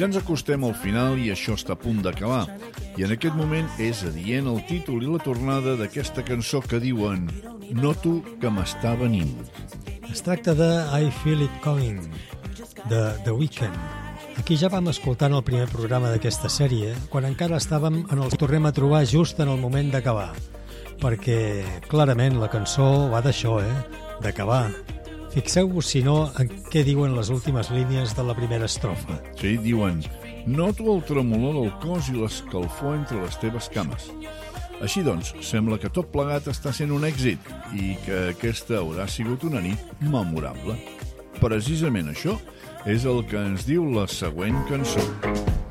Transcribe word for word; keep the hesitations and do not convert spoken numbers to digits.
Ja ens acostem al final i això està a punt d'acabar. I en aquest moment és adient el títol i la tornada d'aquesta cançó que diuen Noto que m'està venint. Es tracta de I Feel It Coming, de The Weeknd. Aquí ja vam escoltar en el primer programa d'aquesta sèrie, quan encara estàvem en el tornem a trobar just en el moment d'acabar. Perquè, clarament, la cançó va d'això, eh? D'acabar. Fixeu-vos, si no, en què diuen les últimes línies de la primera estrofa. Sí, diuen Noto el tremolor del cos i l'escalfor entre les teves cames. Així doncs, sembla que tot plegat està sent un èxit i que aquesta haurà sigut una nit memorable. Precisament això és el que ens diu la següent cançó.